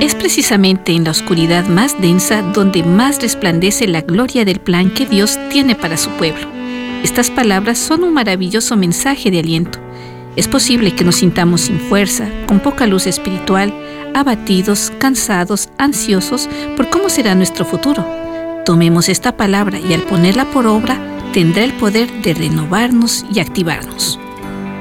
Es precisamente en la oscuridad más densa donde más resplandece la gloria del plan que Dios tiene para su pueblo. Estas palabras son un maravilloso mensaje de aliento. Es posible que nos sintamos sin fuerza, con poca luz espiritual, abatidos, cansados, ansiosos por cómo será nuestro futuro. Tomemos esta palabra y al ponerla por obra, tendrá el poder de renovarnos y activarnos.